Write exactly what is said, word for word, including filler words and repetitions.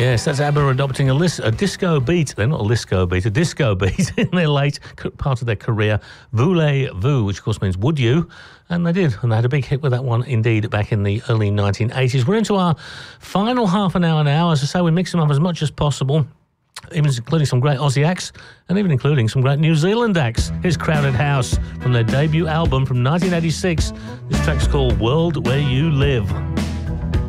Yes, that's ABBA adopting a, lis- a disco beat. They're not a disco beat, a disco beat in their late part of their career. Voulez-vous, which of course means would you? And they did, and they had a big hit with that one indeed back in the early nineteen eighties. We're into our final half an hour now. As I say, we mix them up as much as possible, even including some great Aussie acts and even including some great New Zealand acts. Here's Crowded House from their debut album from nineteen eighty-six. This track's called World Where You Live.